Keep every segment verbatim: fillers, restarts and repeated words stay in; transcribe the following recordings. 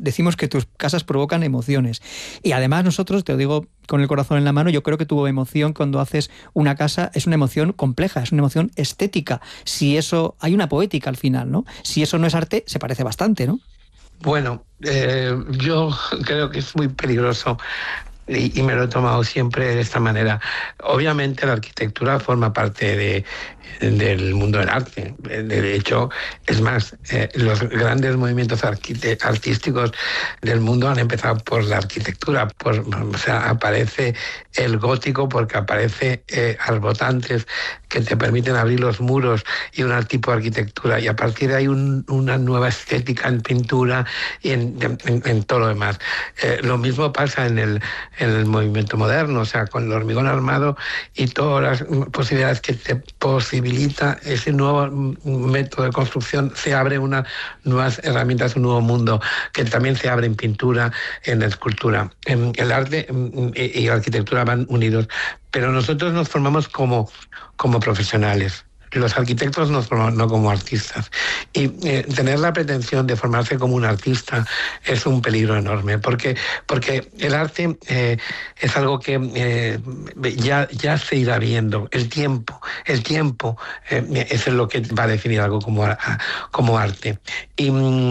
decimos que tus casas provocan emociones. Y además nosotros, te lo digo con el corazón en la mano, yo creo que tu emoción cuando haces una casa es una emoción compleja, es una emoción estética. Si eso, hay una poética al final, ¿no? Si eso no es arte, se parece bastante, ¿no? Bueno, eh, yo creo que es muy peligroso y, y me lo he tomado siempre de esta manera. Obviamente la arquitectura forma parte de, del mundo del arte. De hecho, es más, eh, los grandes movimientos artísticos del mundo han empezado por la arquitectura. Por, o sea, aparece el gótico porque aparece eh, arbotantes que te permiten abrir los muros y un tipo de arquitectura. Y a partir de ahí un, una nueva estética en pintura y en, en, en todo lo demás. Eh, lo mismo pasa en el, en el movimiento moderno, o sea, con el hormigón armado y todas las posibilidades que te posibilita ese nuevo método de construcción, se abre unas nuevas herramientas, un nuevo mundo que también se abre en pintura, en escultura. En el arte y la arquitectura van unidos, pero nosotros nos formamos como, como profesionales. Los arquitectos nos forman no como artistas. Y eh, tener la pretensión de formarse como un artista es un peligro enorme, porque, porque el arte eh, es algo que eh, ya, ya se irá viendo. El tiempo, el tiempo eh, es lo que va a definir algo como, como arte. Y,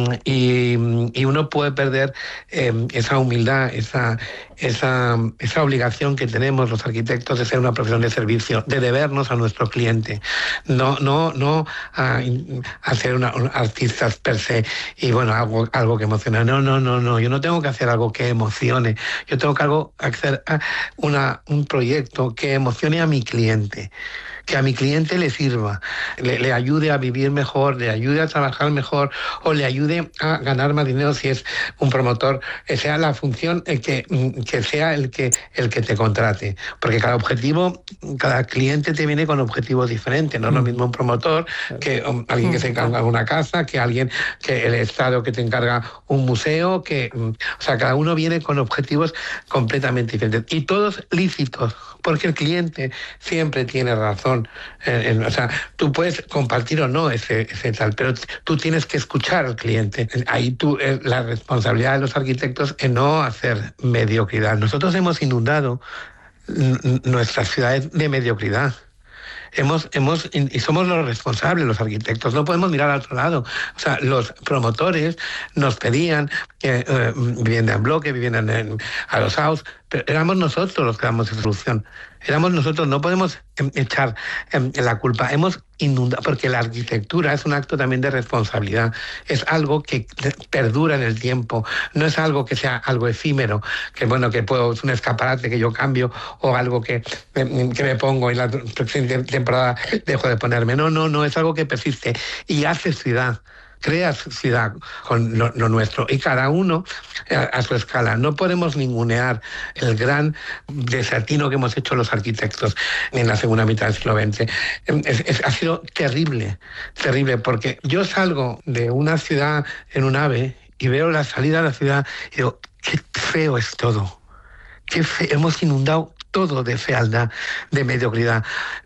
y, y uno puede perder eh, esa humildad, esa, esa, esa obligación que tenemos los arquitectos de ser una profesión de servicio, de debernos a nuestro cliente. No, no, no a, a ser una, un artistas per se y bueno, algo, algo que emocione. No, no, no, no. Yo no tengo que hacer algo que emocione. Yo tengo que algo, hacer una, un proyecto que emocione a mi cliente, que a mi cliente le sirva, le, le ayude a vivir mejor, le ayude a trabajar mejor o le ayude a ganar más dinero si es un promotor, que sea la función el que, que sea el que, el que te contrate. Porque cada objetivo, cada cliente te viene con objetivos diferentes. No es lo mismo un promotor que um, alguien que se encarga de una casa, que alguien, que el Estado que te encarga un museo, que, um, o sea, cada uno viene con objetivos completamente diferentes. Y todos lícitos, porque el cliente siempre tiene razón. Eh, eh, o sea, tú puedes compartir o no ese, ese tal, pero tú tienes que escuchar al cliente. Ahí tú, eh, la responsabilidad de los arquitectos es no hacer mediocridad. Nosotros hemos inundado n- nuestras ciudades de mediocridad. Hemos, hemos, y somos los responsables, los arquitectos, no podemos mirar al otro lado. O sea, los promotores nos pedían eh, eh, vivienda en bloque, vivienda en, a los house, pero éramos nosotros los que damos esa solución. Éramos nosotros, no podemos eh, echar eh, la culpa. Hemos inundado, porque la arquitectura es un acto también de responsabilidad, es algo que perdura en el tiempo, no es algo que sea algo efímero, que bueno, que puedo, es un escaparate que yo cambio o algo que, eh, que me pongo y la próxima temporada dejo de ponerme. No, no, no, es algo que persiste y hace ciudad. Creas ciudad con lo, lo nuestro y cada uno a, a su escala. No podemos ningunear el gran desatino que hemos hecho los arquitectos en la segunda mitad del siglo veinte. Es, es, ha sido terrible, terrible, porque yo salgo de una ciudad en un AVE y veo la salida de la ciudad y digo, qué feo es todo, qué feo, hemos inundado todo de fealdad, de mediocridad,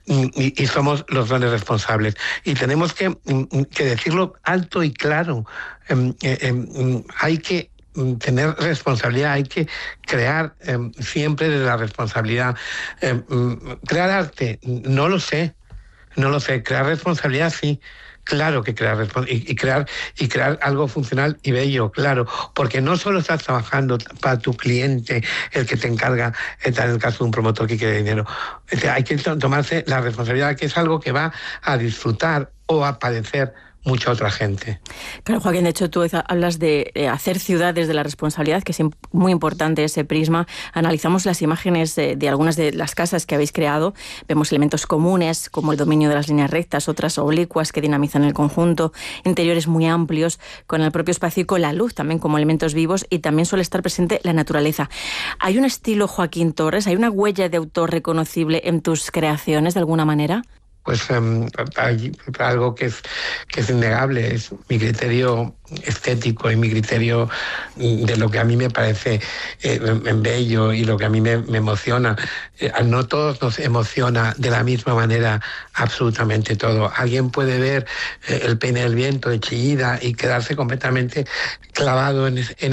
y, y somos los grandes responsables. Y tenemos que, que decirlo alto y claro. Eh, eh, eh, hay que tener responsabilidad, hay que crear eh, siempre desde la responsabilidad. Eh, crear arte, no lo sé, no lo sé. Crear responsabilidad, sí. Claro que crear y, y crear y crear algo funcional y bello, claro, porque no solo estás trabajando para tu cliente, el que te encarga, en el caso de un promotor que quiere dinero. O sea, hay que tomarse la responsabilidad, que es algo que va a disfrutar o a padecer mucha otra gente. Claro, Joaquín, de hecho tú hablas de hacer ciudad desde la responsabilidad, que es muy importante ese prisma. Analizamos las imágenes de, de algunas de las casas que habéis creado, vemos elementos comunes como el dominio de las líneas rectas, otras oblicuas que dinamizan el conjunto, interiores muy amplios con el propio espacio y con la luz también como elementos vivos, y también suele estar presente la naturaleza. ¿Hay un estilo Joaquín Torres? ¿Hay una huella de autor reconocible en tus creaciones de alguna manera? Pues um, hay algo que es, que es innegable, es mi criterio estético y mi criterio de lo que a mí me parece eh, bello y lo que a mí me, me emociona. Eh, no todos nos emociona de la misma manera absolutamente todo. Alguien puede ver eh, el peine del viento de Chillida y quedarse completamente clavado en, en